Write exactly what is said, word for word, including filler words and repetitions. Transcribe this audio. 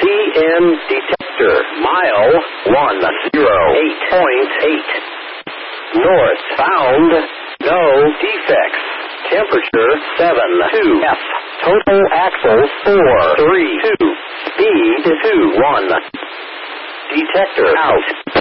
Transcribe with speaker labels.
Speaker 1: C N detector. Mile one zero eight point eight. North found. No defects. Temperature seven two F. Total axles four three two. Speed two one. Detector out.